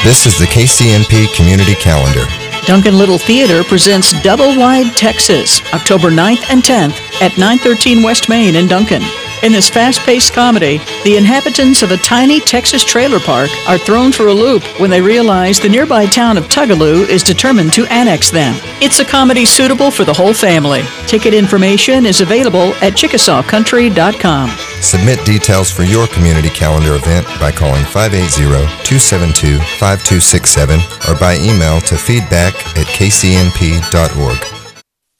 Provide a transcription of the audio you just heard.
This is the KCNP Community Calendar. Duncan Little Theater presents Double Wide Texas, October 9th and 10th at 913 West Main in Duncan. In this fast-paced comedy, the inhabitants of a tiny Texas trailer park are thrown for a loop when they realize the nearby town of Tugaloo is determined to annex them. It's a comedy suitable for the whole family. Ticket information is available at ChickasawCountry.com. Submit details for your community calendar event by calling 580-272-5267 or by email to feedback@kcnp.org.